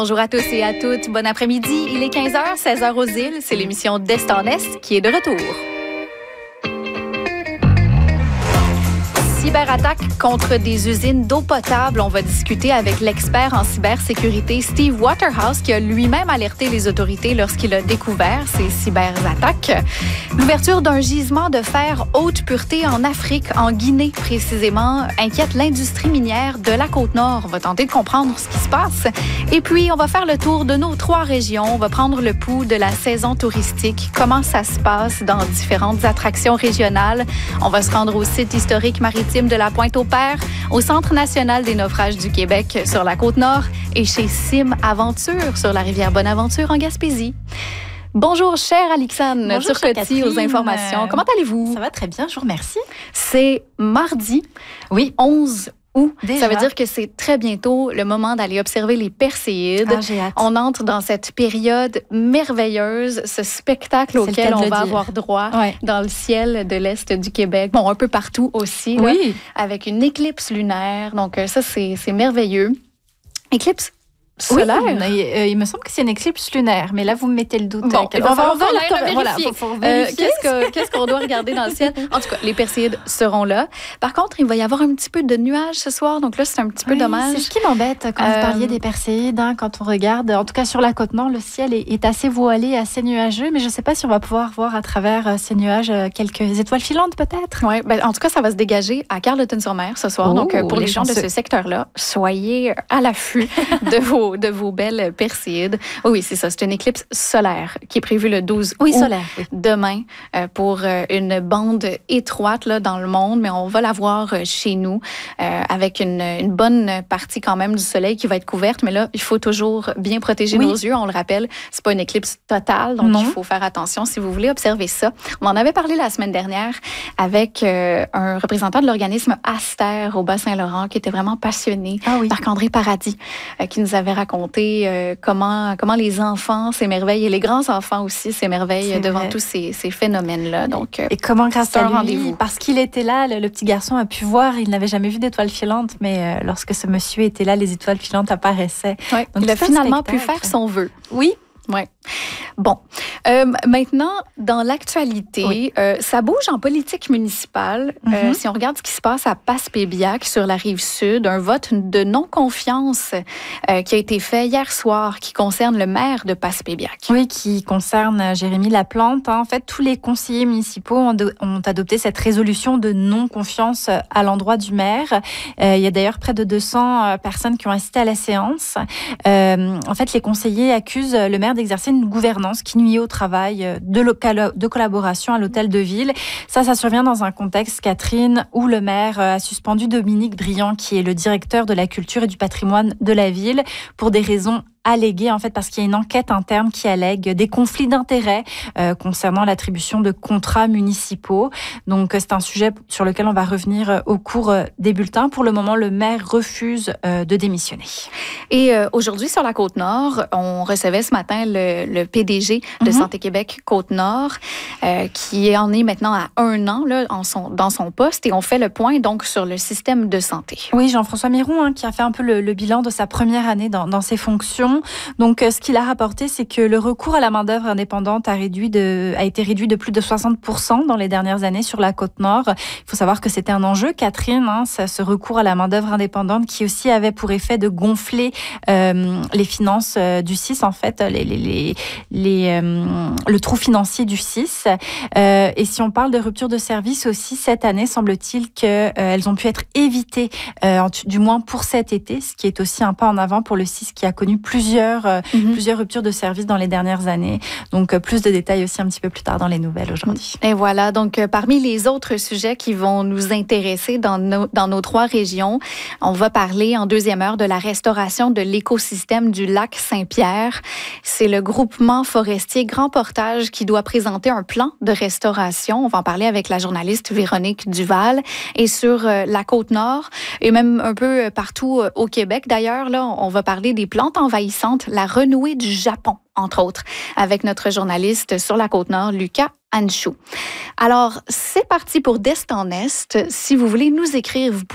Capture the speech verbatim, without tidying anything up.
Bonjour à tous et à toutes. Bon après-midi. Il est quinze heures, seize heures aux îles. C'est l'émission d'Est en Est qui est de retour. Cyberattaque contre des usines d'eau potable. On va discuter avec l'expert en cybersécurité Steve Waterhouse qui a lui-même alerté les autorités lorsqu'il a découvert ces cyberattaques. L'ouverture d'un gisement de fer haute pureté en Afrique, en Guinée précisément, inquiète l'industrie minière de la Côte-Nord. On va tenter de comprendre ce qui se passe. Et puis, on va faire le tour de nos trois régions. On va prendre le pouls de la saison touristique, comment ça se passe dans différentes attractions régionales. On va se rendre au site historique maritime de la Pointe-au-Père, au Centre national des naufrages du Québec sur la Côte-Nord et chez Sim Aventure sur la rivière Bonaventure en Gaspésie. Bonjour, chère Alixane Turcotte aux informations. Comment allez-vous? Ça va très bien, je vous remercie. C'est mardi, oui, onze août. Déjà. Ça veut dire que c'est très bientôt le moment d'aller observer les Perséides. Ah, j'ai hâte. On entre dans cette période merveilleuse, ce spectacle auquel on va avoir droit ouais. dans le ciel de l'Est du Québec. Bon, un peu partout aussi, là, oui. avec une éclipse lunaire. Donc ça, c'est, c'est merveilleux. Éclipse solaire? Oui, euh, il me semble que c'est une éclipse lunaire, mais là, vous me mettez le doute. Bon, on va, va, on va, on va le voilà, vérifier. faut, faut euh, vérifier. qu'est-ce, que, qu'est-ce qu'on doit regarder dans le ciel? En tout cas, les Perséides seront là. Par contre, il va y avoir un petit peu de nuages ce soir, donc là, c'est un petit peu oui, dommage. C'est ce qui m'embête quand euh... vous parliez des Perséides, hein, quand on regarde, en tout cas sur la Côte-Nord, le ciel est, est assez voilé, assez nuageux, mais je ne sais pas si on va pouvoir voir à travers ces nuages quelques étoiles filantes, peut-être. Oui, ben, en tout cas, ça va se dégager à Carleton-sur-Mer ce soir. Oh, donc, pour les, les gens de ce secteur-là, soyez à l'affût de vos, de vos belles Perséides. Oui, oui, c'est ça. C'est une éclipse solaire qui est prévue le douze oui, août, solaire, oui. demain, euh, pour euh, une bande étroite là, dans le monde, mais on va la voir euh, chez nous euh, avec une, une bonne partie quand même du soleil qui va être couverte. Mais là, il faut toujours bien protéger oui. nos yeux. On le rappelle, c'est pas une éclipse totale, donc non. il faut faire attention si vous voulez observer ça. On en avait parlé la semaine dernière avec euh, un représentant de l'organisme Aster au Bas-Saint-Laurent qui était vraiment passionné, ah, oui. Marc-André Paradis, euh, qui nous avait raconté euh, comment, comment les enfants s'émerveillent et les grands-enfants aussi s'émerveillent devant vrai. tous ces, ces phénomènes-là. Donc, et comment, grâce à lui, rendez-vous. Parce qu'il était là, le, le petit garçon a pu voir, il n'avait jamais vu d'étoiles filantes, mais euh, lorsque ce monsieur était là, les étoiles filantes apparaissaient. Ouais, Donc, il a finalement pu faire son vœu. Oui. Oui. Bon. Euh, maintenant, dans l'actualité, oui. euh, ça bouge en politique municipale. Mm-hmm. Euh, si on regarde ce qui se passe à Passepébiac, sur la rive sud, un vote de non-confiance euh, qui a été fait hier soir, qui concerne le maire de Passepébiac. Oui, qui concerne Jérémy Laplante. En fait, tous les conseillers municipaux ont, de, ont adopté cette résolution de non-confiance à l'endroit du maire. Euh, il y a d'ailleurs près de deux cents personnes qui ont assisté à la séance. Euh, en fait, les conseillers accusent le maire d'exercer une gouvernance qui nuit au travail de, local, de collaboration à l'hôtel de ville. Ça, ça survient dans un contexte, Catherine, où le maire a suspendu Dominique Briand, qui est le directeur de la culture et du patrimoine de la ville, pour des raisons allégué, en fait, parce qu'il y a une enquête interne qui allègue des conflits d'intérêts euh, concernant l'attribution de contrats municipaux. Donc, c'est un sujet sur lequel on va revenir au cours des bulletins. Pour le moment, le maire refuse euh, de démissionner. Et euh, aujourd'hui, sur la Côte-Nord, on recevait ce matin le, le P D G de mm-hmm. Santé Québec Côte-Nord, euh, qui en est maintenant à un an là, en son, dans son poste, et on fait le point donc sur le système de santé. Oui, Jean-François Miron, hein, qui a fait un peu le, le bilan de sa première année dans, dans ses fonctions. Donc, ce qu'il a rapporté, c'est que le recours à la main-d'œuvre indépendante a, réduit de, a été réduit de plus de soixante pour cent dans les dernières années sur la Côte-Nord. Il faut savoir que c'était un enjeu, Catherine, hein, ce recours à la main-d'œuvre indépendante qui aussi avait pour effet de gonfler euh, les finances euh, du S I S, en fait, les, les, les, les, euh, le trou financier du S I S. Euh, et si on parle de rupture de service aussi, cette année, semble-t-il qu'elles euh, ont pu être évitées, euh, du moins pour cet été, ce qui est aussi un pas en avant pour le S I S qui a connu plus Plusieurs, euh, mm-hmm. plusieurs ruptures de services dans les dernières années. Donc, euh, plus de détails aussi un petit peu plus tard dans les nouvelles aujourd'hui. Et voilà, donc euh, parmi les autres sujets qui vont nous intéresser dans nos, dans nos trois régions, on va parler en deuxième heure de la restauration de l'écosystème du lac Saint-Pierre. C'est le groupement forestier Grand Portage qui doit présenter un plan de restauration. On va en parler avec la journaliste Véronique Duval. Et sur euh, la Côte-Nord, et même un peu partout euh, au Québec d'ailleurs, là, on va parler des plantes envahissantes, la renouée du Japon, entre autres, avec notre journaliste sur la Côte-Nord, Lucas Anchou. Alors, c'est parti pour d'Est en Est. Si vous voulez nous écrire, vous pouvez